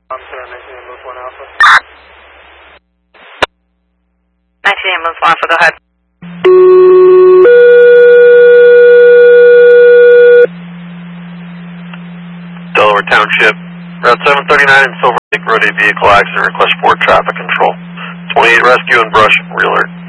I'm sorry, 19 Ambulance 1 Alpha. 19 Ambulance 1 Alpha, go ahead. Delaware Township, Route 739 and Silver Lake Road, a vehicle accident, request for traffic control. 28 rescue and brush, re-alert.